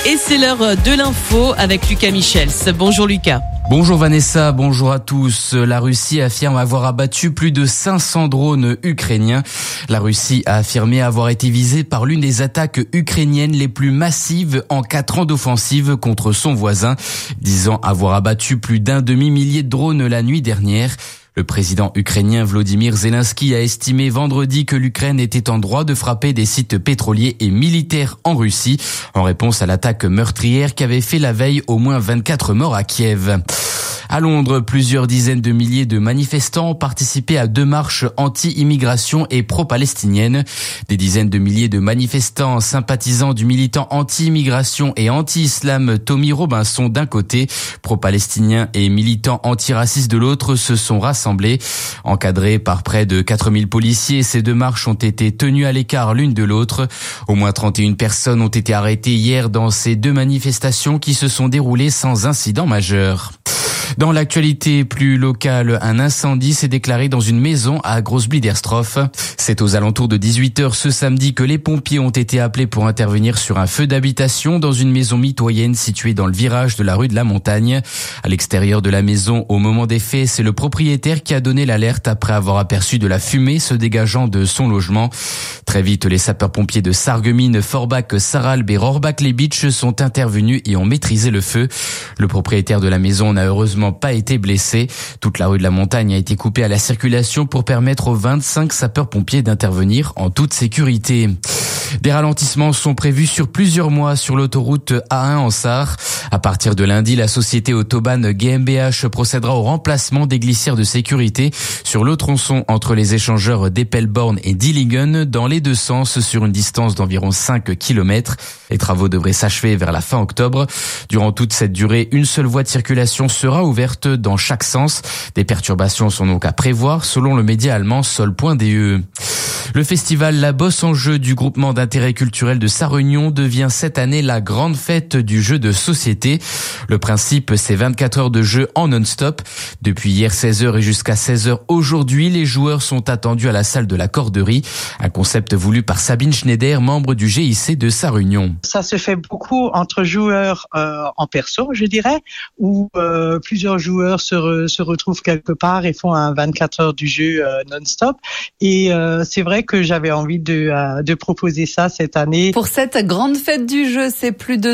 Et c'est l'heure de l'info avec Lucas Michels. Bonjour Lucas. Bonjour Vanessa, bonjour à tous. La Russie affirme avoir abattu plus de 500 drones ukrainiens. La Russie a affirmé avoir été visée par l'une des attaques ukrainiennes les plus massives en 4 ans d'offensive contre son voisin, disant avoir abattu plus d'un demi-millier de drones la nuit dernière. Le président ukrainien Volodymyr Zelensky a estimé vendredi que l'Ukraine était en droit de frapper des sites pétroliers et militaires en Russie, en réponse à l'attaque meurtrière qu'avait fait la veille au moins 24 morts à Kiev. À Londres, plusieurs dizaines de milliers de manifestants ont participé à 2 marches anti-immigration et pro-palestiniennes. Des dizaines de milliers de manifestants sympathisants du militant anti-immigration et anti-islam Tommy Robinson d'un côté, pro-palestinien et militant anti-raciste de l'autre se sont rassemblés. Encadrés par près de 4000 policiers, ces 2 marches ont été tenues à l'écart l'une de l'autre. Au moins 31 personnes ont été arrêtées hier dans ces 2 manifestations qui se sont déroulées sans incident majeur. Dans l'actualité plus locale, un incendie s'est déclaré dans une maison à Großbliedersdorf. C'est aux alentours de 18h ce samedi que les pompiers ont été appelés pour intervenir sur un feu d'habitation dans une maison mitoyenne située dans le virage de la rue de la Montagne. À l'extérieur de la maison, au moment des faits, c'est le propriétaire qui a donné l'alerte après avoir aperçu de la fumée se dégageant de son logement. Très vite, les sapeurs-pompiers de Sarreguemines, Forbach, Sarralbe et Rohrbach-les-Bitches sont intervenus et ont maîtrisé le feu. Le propriétaire de la maison n'a heureusement pas été blessé. Toute la rue de la Montagne a été coupée à la circulation pour permettre aux 25 sapeurs-pompiers d'intervenir en toute sécurité. Des ralentissements sont prévus sur plusieurs mois sur l'autoroute A1 en Sarre. À partir de lundi, la société Autobahn GmbH procédera au remplacement des glissières de sécurité sur le tronçon entre les échangeurs d'Eppelborn et Dillingen dans les 2 sens sur une distance d'environ 5 km. Les travaux devraient s'achever vers la fin octobre. Durant toute cette durée, une seule voie de circulation sera ouverte dans chaque sens. Des perturbations sont donc à prévoir selon le média allemand Sol.de. Le festival La Bosse en Jeu du groupement d'intérêt culturel de Sarre-Union devient cette année la grande fête du jeu de société. Le principe, c'est 24 heures de jeu en non-stop. Depuis hier 16h et jusqu'à 16h aujourd'hui, les joueurs sont attendus à la salle de la Corderie. Un concept voulu par Sabine Schneider, membre du GIC de Sarre-Union. Ça se fait beaucoup entre joueurs en perso, je dirais, où plusieurs joueurs se retrouvent quelque part et font un 24 heures du jeu non-stop. Et c'est vrai que j'avais envie de proposer ça cette année. Pour cette grande fête du jeu, c'est plus de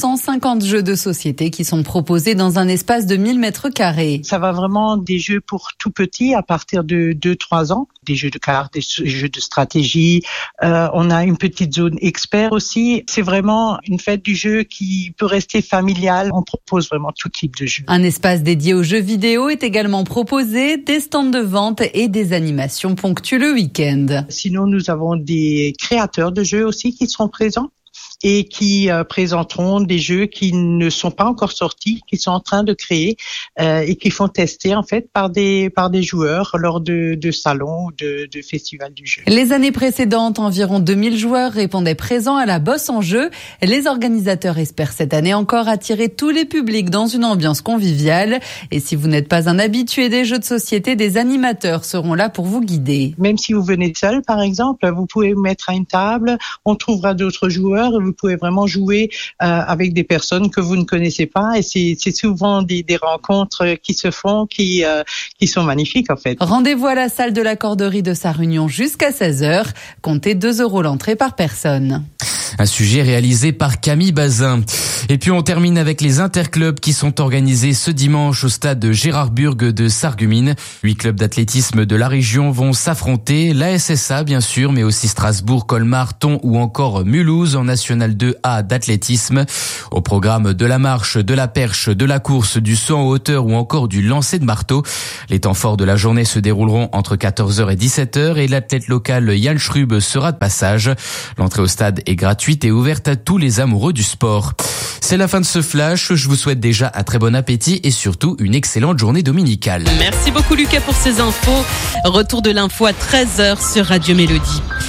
250 jeux de société qui sont proposés dans un espace de 1000 mètres carrés. Ça va vraiment des jeux pour tout petit à partir de 2-3 ans. Des jeux de cartes, des jeux de stratégie. On a une petite zone expert aussi. C'est vraiment une fête du jeu qui peut rester familiale. On propose vraiment tout type de jeux. Un espace dédié aux jeux vidéo est également proposé. Des stands de vente et des animations ponctuent le week-end. Sinon, nous avons des créateurs de jeux aussi qui seront présents et qui présenteront des jeux qui ne sont pas encore sortis, qui sont en train de créer et qui font tester en fait par des joueurs lors de salons ou de festivals du jeu. Les années précédentes, environ 2000 joueurs répondaient présents à la Bosse en Jeu. Les organisateurs espèrent cette année encore attirer tous les publics dans une ambiance conviviale. Et si vous n'êtes pas un habitué des jeux de société, des animateurs seront là pour vous guider. Même si vous venez seul, par exemple, vous pouvez vous mettre à une table, on trouvera d'autres joueurs. Vous pouvez vraiment jouer avec des personnes que vous ne connaissez pas et c'est souvent des rencontres qui se font qui sont magnifiques en fait. Rendez-vous à la salle de la Corderie de Sarre-Union jusqu'à 16h. Comptez 2 € l'entrée par personne. Un sujet réalisé par Camille Bazin. Et puis on termine avec les interclubs qui sont organisés ce dimanche au stade de Gérardburg de Sarreguemines. 8 clubs d'athlétisme de la région vont s'affronter. La SSA bien sûr, mais aussi Strasbourg, Colmar, Thon ou encore Mulhouse en National 2A d'athlétisme. Au programme de la marche, de la perche, de la course, du saut en hauteur ou encore du lancer de marteau. Les temps forts de la journée se dérouleront entre 14h et 17h et l'athlète local Yann Schrub sera de passage. L'entrée au stade est gratuite et ouverte à tous les amoureux du sport. C'est la fin de ce flash. Je vous souhaite déjà un très bon appétit et surtout une excellente journée dominicale. Merci beaucoup Lucas pour ces infos. Retour de l'info à 13h sur Radio Mélodie.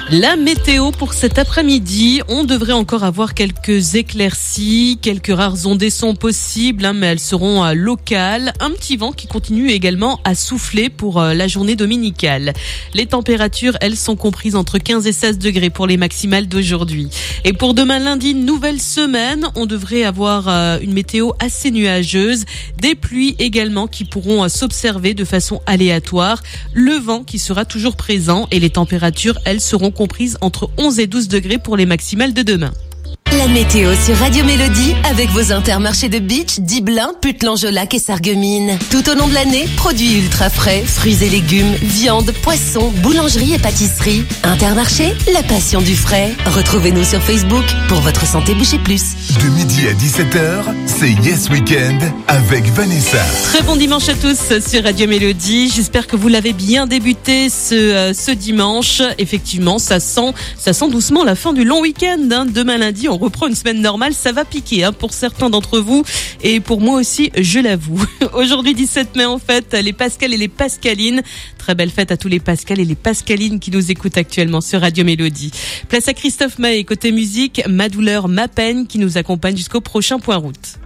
La météo pour cet après-midi, on devrait encore avoir quelques éclaircies, quelques rares ondées sont possibles, mais elles seront locales. Un petit vent qui continue également à souffler pour la journée dominicale. Les températures, elles, sont comprises entre 15 et 16 degrés pour les maximales d'aujourd'hui. Et pour demain lundi, nouvelle semaine, on devrait avoir une météo assez nuageuse, des pluies également qui pourront s'observer de façon aléatoire, le vent qui sera toujours présent et les températures, elles, seront comprises entre 11 et 12 degrés pour les maximales de demain. La météo sur Radio Mélodie avec vos Intermarchés de Beach, Diblin, Putlan-Jolac et Sarreguemines. Tout au long de l'année, produits ultra frais, fruits et légumes, viande, poissons, boulangerie et pâtisserie. Intermarché, la passion du frais. Retrouvez-nous sur Facebook pour votre santé boucher plus. De midi à 17h, c'est Yes Weekend avec Vanessa. Très bon dimanche à tous sur Radio Mélodie. J'espère que vous l'avez bien débuté ce dimanche. Effectivement, ça sent doucement la fin du long week-end. Demain lundi, on reprend une semaine normale, ça va piquer pour certains d'entre vous et pour moi aussi, je l'avoue. Aujourd'hui 17 mai en fait, les Pascal et les Pascalines. Très belle fête à tous les Pascal et les Pascalines qui nous écoutent actuellement sur Radio Mélodie. Place à Christophe Maé, côté musique, Ma douleur, ma peine qui nous accompagne jusqu'au prochain point route.